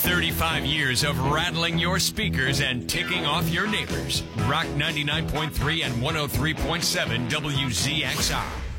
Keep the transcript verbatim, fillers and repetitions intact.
thirty-five years of rattling your speakers and ticking off your neighbors. Rock ninety-nine point three and one oh three point seven W Z X R.